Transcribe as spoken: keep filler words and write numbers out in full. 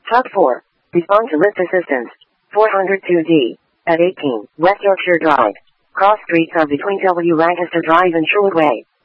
Hub four. Respond to lift assistance. four hundred two D. At eighteen, West Yorkshire Drive. Cross streets are between W. Lancaster Drive and Sherwood Way.